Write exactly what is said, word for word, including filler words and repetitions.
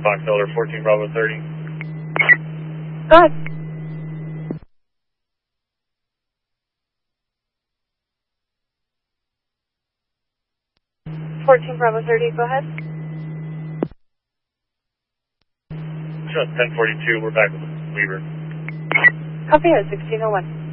Fox Elder fourteen Bravo thirty. Go ahead. fourteen Bravo thirty, go ahead. Just ten forty-two, we're back with Weaver. Copy at sixteen oh one.